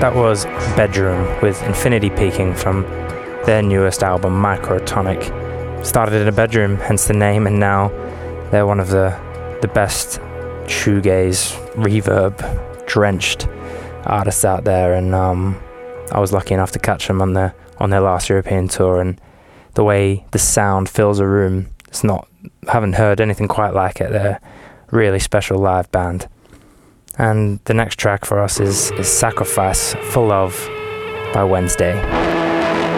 That was Bedroom with Infinity Peaking from their newest album, Microtonic. Started in a bedroom, hence the name, and now they're one of the best shoegaze, reverb-drenched artists out there, and I was lucky enough to catch them on their last European tour, and the way the sound fills a room, haven't heard anything quite like it. They're a really special live band. And the next track for us is Sacrifice for Love by Wednesday.